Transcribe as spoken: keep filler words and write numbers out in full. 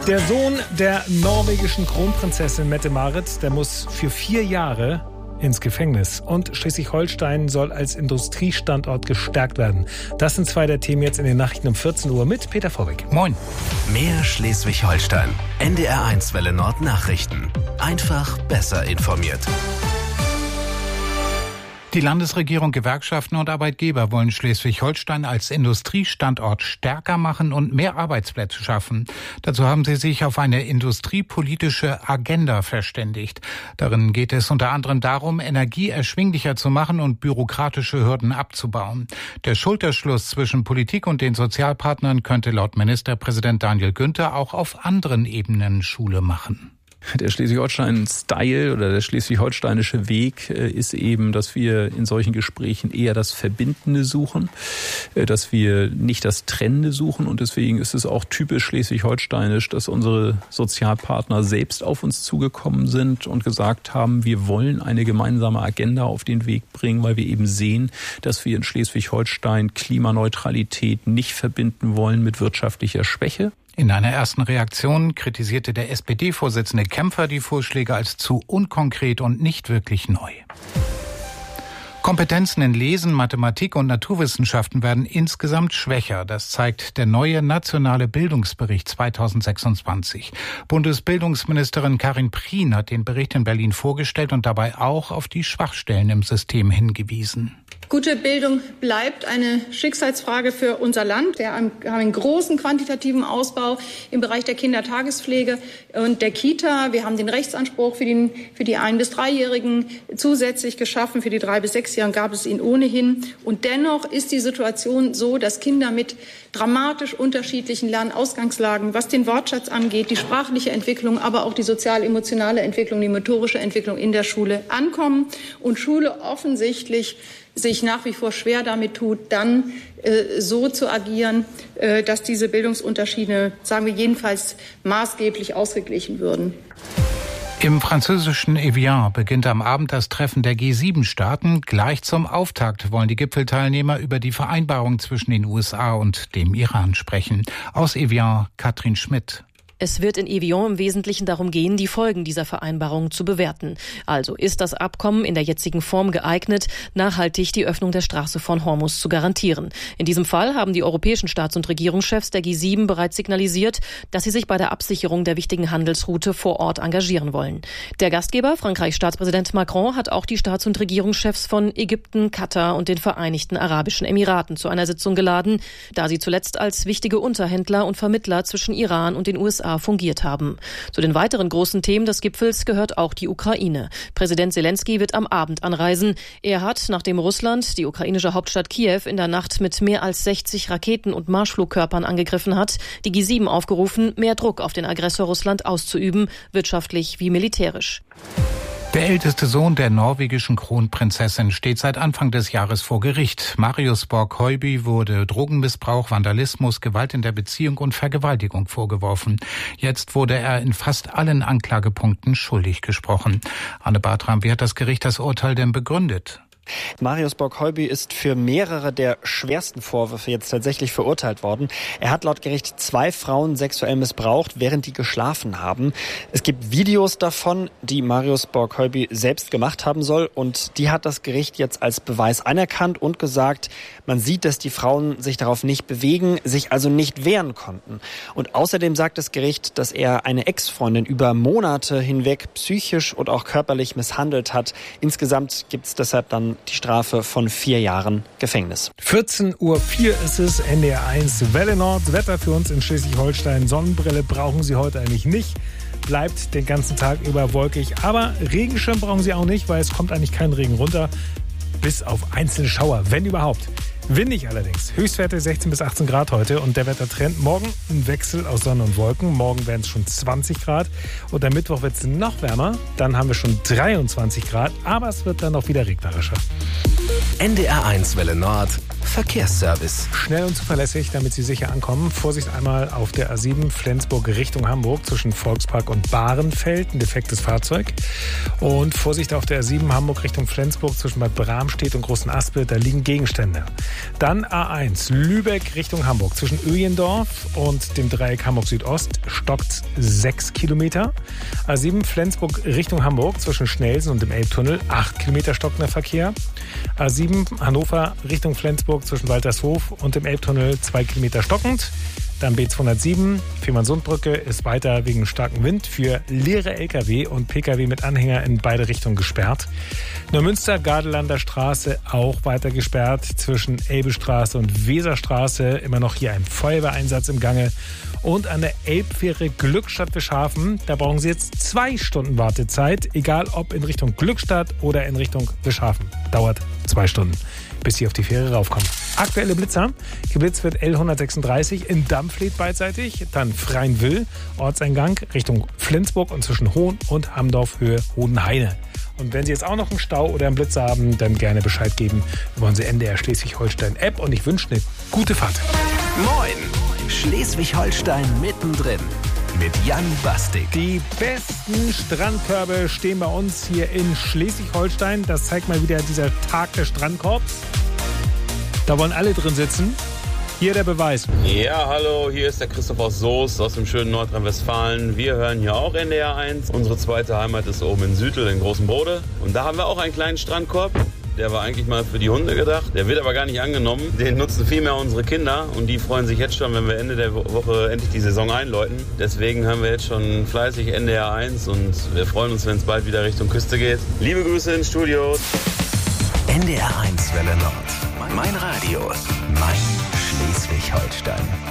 Der Sohn der norwegischen Kronprinzessin Mette-Marit, der muss für vier Jahre ins Gefängnis. Und Schleswig-Holstein soll als Industriestandort gestärkt werden. Das sind zwei der Themen jetzt in den Nachrichten um vierzehn Uhr mit Peter Vorbeck. Moin. Mehr Schleswig-Holstein. N D R eins Welle Nord Nachrichten. Einfach besser informiert. Die Landesregierung, Gewerkschaften und Arbeitgeber wollen Schleswig-Holstein als Industriestandort stärker machen und mehr Arbeitsplätze schaffen. Dazu haben sie sich auf eine industriepolitische Agenda verständigt. Darin geht es unter anderem darum, Energie erschwinglicher zu machen und bürokratische Hürden abzubauen. Der Schulterschluss zwischen Politik und den Sozialpartnern könnte laut Ministerpräsident Daniel Günther auch auf anderen Ebenen Schule machen. Der Schleswig-Holstein-Style oder der schleswig-holsteinische Weg ist eben, dass wir in solchen Gesprächen eher das Verbindende suchen, dass wir nicht das Trennende suchen. Und deswegen ist es auch typisch schleswig-holsteinisch, dass unsere Sozialpartner selbst auf uns zugekommen sind und gesagt haben, wir wollen eine gemeinsame Agenda auf den Weg bringen, weil wir eben sehen, dass wir in Schleswig-Holstein Klimaneutralität nicht verbinden wollen mit wirtschaftlicher Schwäche. In einer ersten Reaktion kritisierte der S P D-Vorsitzende Kämpfer die Vorschläge als zu unkonkret und nicht wirklich neu. Kompetenzen in Lesen, Mathematik und Naturwissenschaften werden insgesamt schwächer. Das zeigt der neue nationale Bildungsbericht zweitausendsechsundzwanzig. Bundesbildungsministerin Karin Prien hat den Bericht in Berlin vorgestellt und dabei auch auf die Schwachstellen im System hingewiesen. Gute Bildung bleibt eine Schicksalsfrage für unser Land. Wir haben einen großen quantitativen Ausbau im Bereich der Kindertagespflege und der Kita. Wir haben den Rechtsanspruch für, den, für die ein- bis dreijährigen zusätzlich geschaffen. Für die drei- bis sechsjährigen gab es ihn ohnehin. Und dennoch ist die Situation so, dass Kinder mit dramatisch unterschiedlichen Lernausgangslagen, was den Wortschatz angeht, die sprachliche Entwicklung, aber auch die sozial-emotionale Entwicklung, die motorische Entwicklung in der Schule ankommen und Schule offensichtlich sich nach wie vor schwer damit tut, dann äh, so zu agieren, äh, dass diese Bildungsunterschiede, sagen wir jedenfalls, maßgeblich ausgeglichen würden. Im französischen Evian beginnt am Abend das Treffen der G sieben Staaten. Gleich zum Auftakt wollen die Gipfelteilnehmer über die Vereinbarung zwischen den U S A und dem Iran sprechen. Aus Evian, Katrin Schmidt. Es wird in Evian im Wesentlichen darum gehen, die Folgen dieser Vereinbarung zu bewerten. Also ist das Abkommen in der jetzigen Form geeignet, nachhaltig die Öffnung der Straße von Hormuz zu garantieren. In diesem Fall haben die europäischen Staats- und Regierungschefs der G sieben bereits signalisiert, dass sie sich bei der Absicherung der wichtigen Handelsroute vor Ort engagieren wollen. Der Gastgeber, Frankreichs Staatspräsident Macron, hat auch die Staats- und Regierungschefs von Ägypten, Katar und den Vereinigten Arabischen Emiraten zu einer Sitzung geladen, da sie zuletzt als wichtige Unterhändler und Vermittler zwischen Iran und den U S A fungiert haben. Zu den weiteren großen Themen des Gipfels gehört auch die Ukraine. Präsident Zelensky wird am Abend anreisen. Er hat, nachdem Russland die ukrainische Hauptstadt Kiew in der Nacht mit mehr als sechzig Raketen und Marschflugkörpern angegriffen hat, die G sieben aufgerufen, mehr Druck auf den Aggressor Russland auszuüben, wirtschaftlich wie militärisch. Der älteste Sohn der norwegischen Kronprinzessin steht seit Anfang des Jahres vor Gericht. Marius Borg-Høiby wurde Drogenmissbrauch, Vandalismus, Gewalt in der Beziehung und Vergewaltigung vorgeworfen. Jetzt wurde er in fast allen Anklagepunkten schuldig gesprochen. Anne Bartram, wie hat das Gericht das Urteil denn begründet? Marius Borg-Høiby ist für mehrere der schwersten Vorwürfe jetzt tatsächlich verurteilt worden. Er hat laut Gericht zwei Frauen sexuell missbraucht, während die geschlafen haben. Es gibt Videos davon, die Marius Borg-Høiby selbst gemacht haben soll, und die hat das Gericht jetzt als Beweis anerkannt und gesagt, man sieht, dass die Frauen sich darauf nicht bewegen, sich also nicht wehren konnten. Und außerdem sagt das Gericht, dass er eine Ex-Freundin über Monate hinweg psychisch und auch körperlich misshandelt hat. Insgesamt gibt es deshalb dann die Strafe von vier Jahren Gefängnis. vierzehn Uhr vier ist es, N D R eins Welle Nord. Wetter für uns in Schleswig-Holstein. Sonnenbrille brauchen Sie heute eigentlich nicht. Bleibt den ganzen Tag über wolkig. Aber Regenschirm brauchen Sie auch nicht, weil es kommt eigentlich kein Regen runter. Bis auf einzelne Schauer, wenn überhaupt. Windig allerdings. Höchstwerte sechzehn bis achtzehn Grad heute und der Wettertrend morgen ein Wechsel aus Sonne und Wolken. Morgen werden es schon zwanzig Grad und am Mittwoch wird es noch wärmer. Dann haben wir schon dreiundzwanzig Grad, aber es wird dann auch wieder regnerischer. N D R eins Welle Nord. Verkehrsservice. Schnell und zuverlässig, damit Sie sicher ankommen. Vorsicht einmal auf der A sieben Flensburg Richtung Hamburg zwischen Volkspark und Bahrenfeld, ein defektes Fahrzeug. Und Vorsicht auf der A sieben Hamburg Richtung Flensburg zwischen Bad Bramstedt und Großen Aspe, da liegen Gegenstände. Dann A eins Lübeck Richtung Hamburg zwischen Öjendorf und dem Dreieck Hamburg Südost stockt sechs Kilometer. A sieben Flensburg Richtung Hamburg zwischen Schnelsen und dem Elbtunnel acht Kilometer stockender Verkehr. A sieben Hannover Richtung Flensburg zwischen Waltershof und dem Elbtunnel zwei Kilometer stockend. Dann B zweihundertsieben, Fehmarnsundbrücke ist weiter wegen starkem Wind für leere L K W und P K W mit Anhänger in beide Richtungen gesperrt. Neumünster, Gardelander Straße auch weiter gesperrt zwischen Elbestraße und Weserstraße. Immer noch hier ein Feuerwehreinsatz im Gange. Und an der Elbfähre Glückstadt-Wischhafen, da brauchen Sie jetzt zwei Stunden Wartezeit, egal ob in Richtung Glückstadt oder in Richtung Wischhafen. Dauert zwei Stunden, bis Sie auf die Fähre raufkommen. Aktuelle Blitzer. Geblitzt wird L hundertsechsunddreißig in Dampfled beidseitig, dann Freinwil, Ortseingang Richtung Flensburg und zwischen Hohn und Hamdorf Höhe Hodenheine. Und wenn Sie jetzt auch noch einen Stau oder einen Blitzer haben, dann gerne Bescheid geben über unsere N D R Schleswig-Holstein-App und ich wünsche eine gute Fahrt. Moin! Schleswig-Holstein mittendrin mit Jan Bastik. Die besten Strandkörbe stehen bei uns hier in Schleswig-Holstein. Das zeigt mal wieder dieser Tag des Strandkorbs. Da wollen alle drin sitzen. Hier der Beweis. Ja, hallo, hier ist der Christoph aus Soest aus dem schönen Nordrhein-Westfalen. Wir hören hier auch N D R eins. Unsere zweite Heimat ist oben in Südl in Großen Bode. Und da haben wir auch einen kleinen Strandkorb. Der war eigentlich mal für die Hunde gedacht. Der wird aber gar nicht angenommen. Den nutzen viel mehr unsere Kinder. Und die freuen sich jetzt schon, wenn wir Ende der Woche endlich die Saison einläuten. Deswegen haben wir jetzt schon fleißig N D R eins. Und wir freuen uns, wenn es bald wieder Richtung Küste geht. Liebe Grüße ins Studio. N D R eins Welle Nord. Mein Radio. Mein Schleswig-Holstein.